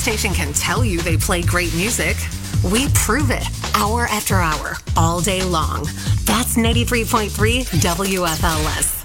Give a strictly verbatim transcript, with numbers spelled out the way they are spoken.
station can tell you they play great music. We prove it hour after hour, all day long. That's ninety-three point three W F L S.